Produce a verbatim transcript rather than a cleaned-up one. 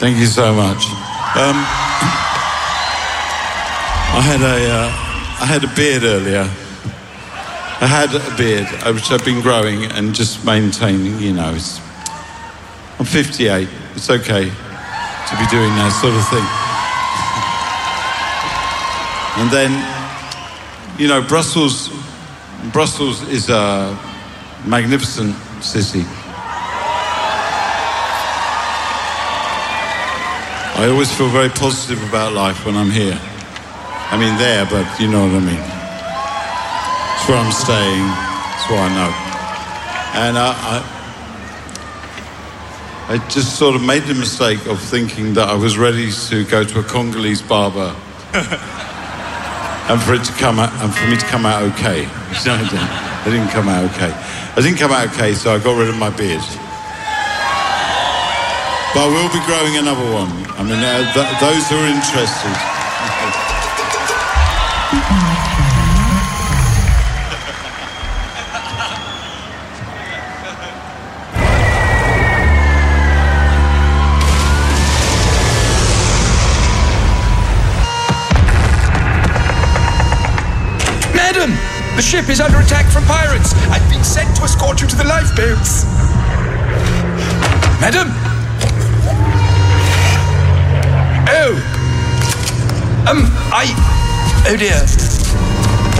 Thank you so much. Um, I had a, uh, I had a beard earlier. I had a beard, which I've been growing and just maintaining, you know. It's, I'm fifty-eight. It's okay to be doing that sort of thing. And then, you know, Brussels, Brussels is a magnificent city. I always feel very positive about life when I'm here. I mean there, but you know what I mean. It's where I'm staying, it's where I know. And I, I, I just sort of made the mistake of thinking that I was ready to go to a Congolese barber and for it to come out, and for me to come out okay. No, I didn't. I didn't come out okay. I didn't come out okay, so I got rid of my beard. But I will be growing another one. I mean, uh, th- those who are interested. Madam, the ship is under attack from pirates. I've been sent to escort you to the lifeboats. Madam? Oh. Um, I... Oh dear.